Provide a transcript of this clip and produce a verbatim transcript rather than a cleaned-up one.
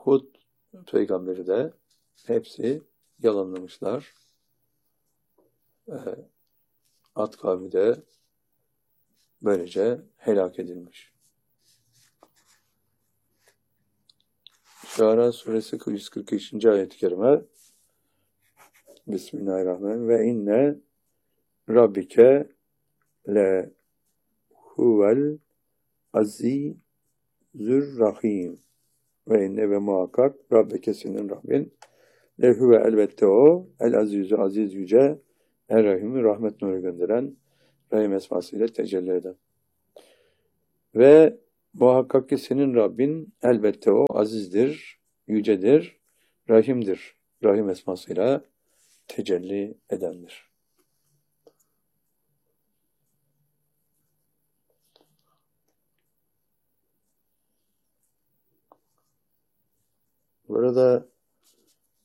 Hud peygamberi de hepsi yalanlamışlar. Ee, Ad kavmi de böylece helak edilmiş. Şuara suresi yüz kırk beşinci ayet-i kerime. Bismillahirrahmanirrahim. Ve inne rabbike le huvel azizür rahim. Ve inne ve muhakkak rabbike senin Rabbin le huve elbette o el azizü aziz yüce el rahimü rahmet nuru gönderen Rahim esmasıyla tecelli eden. Ve muhakkak ki senin Rabbin elbette o azizdir, yücedir, rahimdir. Rahim esmasıyla tecelli edendir. Burada